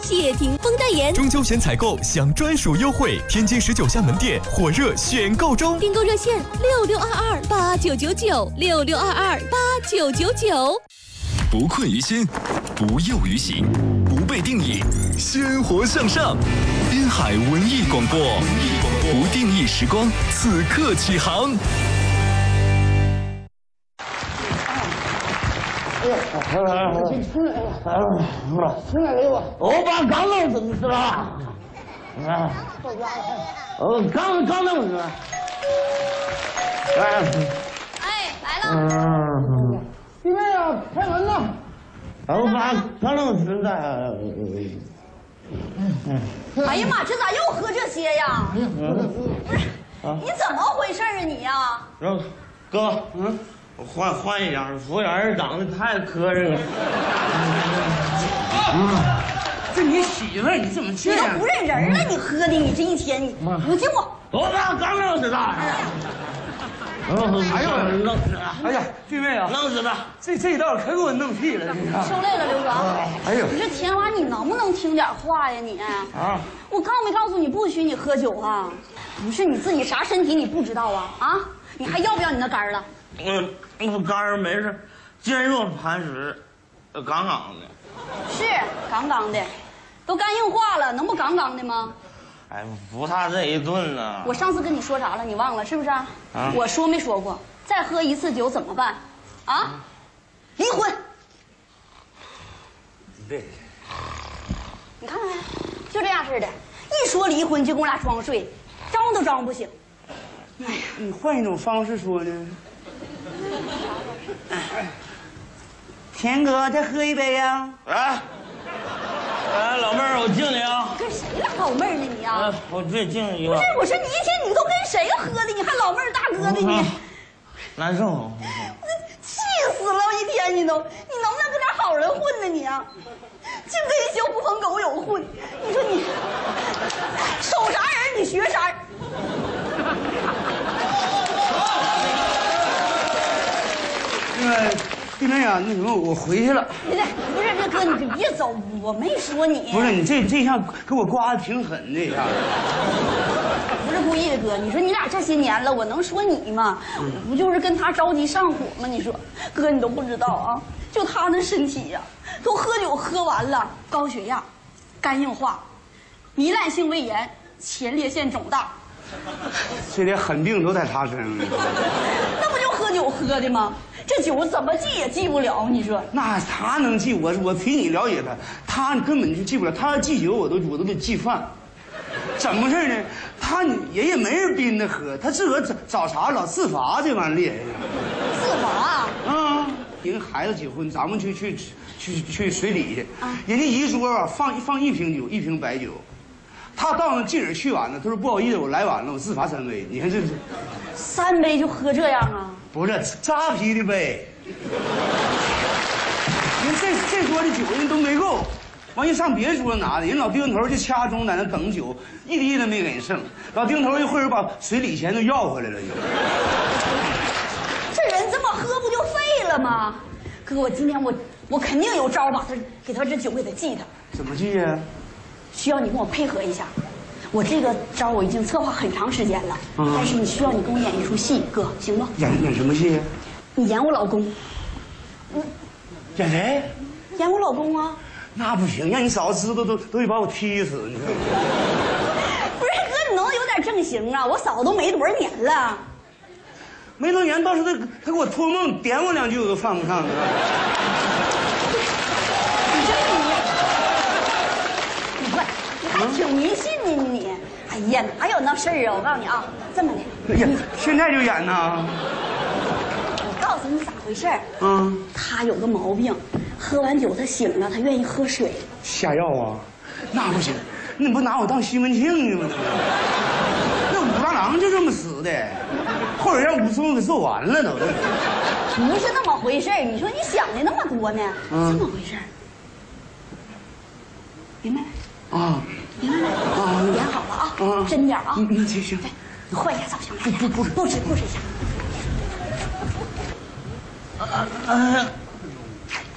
谢霆锋代言。 中秋前采购享专属优惠，天津19项门店火热选购中， 订购热线66228999，66228999。 不困于心，不囿于行，不被定义，鲜活向上。滨海文艺广播，不定义时光，此刻起航。 出来给我！我把刚弄死了。刚弄死。 哎，来了。 弟妹啊，开门呐！我把刚弄死了。 哎呀妈，这咋又喝这些呀？不是，你怎么回事啊你呀？ 哥，换一点，服务员长得太磕碜了。 这你媳妇儿，你怎么这你样？ 都不认人了，你喝的你这一天，你听我。 我把刚弄死了。 哎呦， 弄死了！ 哎呀，弟妹啊， 弄死了！ 这道可给我弄屁了，你看。 受累了，刘爽。 哎呦， 你这田娃，你能不能听点话呀你？ 啊！ 我告没告诉你不许你喝酒啊？不是你自己啥身体你不知道啊？啊，你还要不要你那肝了？ 我肝儿没事，坚若磐石，杠杠的。 是杠杠的，都肝硬化了，能不杠杠的吗？ 哎，不差这一顿了。 我上次跟你说啥了？你忘了是不是？我说没说过？再喝一次酒怎么办？啊？离婚。 对。 你看看没？就这样似的，一说离婚就跟我俩装睡，招都招不醒。 哎呀，你换一种方式说呢？田哥，再喝一杯呀！ 哎，老妹儿，我敬你啊！ 跟谁俩老妹儿呢你啊？ 我这敬你一个。 不是，我说你一天你都跟谁喝的？你还老妹儿大哥的你？ 难受。 我气死了！我一天你能不能跟点好人混呢你啊？净跟一些狐朋狗友混，你说你瞅啥人你学啥人。 那个弟妹啊，那什么，我回去了。 不是这哥，你别走，我没说你。 不是你这下给我刮的挺狠的，一下。 不是故意的哥，你说你俩这些年了，我能说你吗？我不就是跟他着急上火吗？你说，哥你都不知道啊，就他那身体呀，都喝酒喝完了，高血压、肝硬化、糜烂性胃炎、前列腺肿大， 这点狠病都在他身上。 那不就喝酒喝的吗？这酒怎么记也记不了，你说？ 那他能记我比你了解他根本就记不了。他记酒我都得记饭。怎么回事呢？他人也没人逼他喝，他自个儿找茬老自罚，这玩意儿厉害。 自罚啊！人孩子结婚，咱们去随礼去。人家一桌啊放一瓶酒，一瓶白酒。他到那劲儿去晚了，他说不好意思，我来晚了，我自罚3杯。你看这 ，3杯就喝这样啊？ 不是扎啤的杯。人这桌的酒人都没够，完一上别桌拿的，人老丁头就掐钟在那等酒，一滴都没给人剩。老丁头一会儿把随礼钱都要回来了就。 这人这么喝不就废了吗？哥，我今天我肯定有招把他给他这酒给他记他。 怎么记呀？ 需要你跟我配合一下，我这个招我已经策划很长时间了，但是需要你跟我演一出戏，哥，行不？ 演什么戏呀？ 你演我老公。 演谁？ 演我老公啊。 那不行，让你嫂子知道都得把我踢死，你知道吗？ 不是哥，你能有点正形啊？我嫂子都没多少年了。 没多少年，到时候他给我托梦点我2句，我都犯不上。 你这你快，你还挺迷信呢你。哎呀，哪有那事儿啊？我告诉你啊，这么的。 哎呀，现在就演呐？ 我告诉你咋回事儿。他有个毛病，喝完酒他醒了，他愿意喝水。 下药啊？那不行，你不拿我当西门庆呢吗？那武大郎就这么死的，或者让武松给揍完了都。 不是那么回事儿，你说你想的那么多呢？这么回事儿，明白没？啊，明白没？啊，演好了啊，真点啊。 行。 对，你换一下造型来。不止一下。